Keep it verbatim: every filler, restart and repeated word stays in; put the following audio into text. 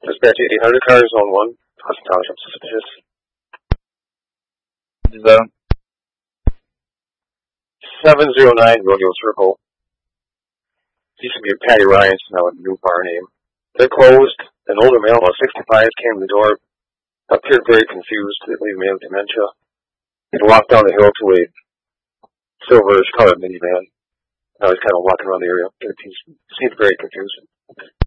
Dispatch eight hundred car, zone one. Hudson Township, suspicious. The seven zero nine Rodeo Circle. Used to be a Patty Ryan's, now a new bar name. They're closed. An older male, about sixty-five, came to the door, appeared very confused. They believe he had dementia. He walked down the hill to a silverish colored minivan. Now he's kind of walking around the area. He seemed very confused.